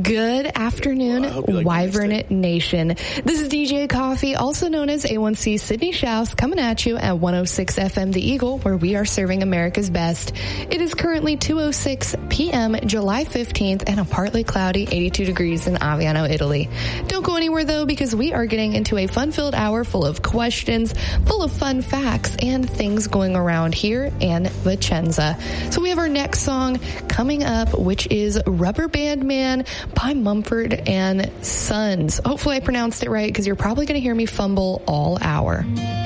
Good afternoon, Wyvern Nation. This is DJ Coffee, also known as A1C Sydney Schaus, coming at you at 106 FM The Eagle, where we are serving America's best. It is currently 2:06 p.m., July 15th, and a partly cloudy 82 degrees in Aviano, Italy. Don't go anywhere, though, because we are getting into a fun-filled hour full of questions, full of fun facts, and things going around here in Vicenza. So we have our next song coming up, which is Rubber Band Man by Mumford and Sons. Hopefully I pronounced it right, because you're probably going to hear me fumble all hour.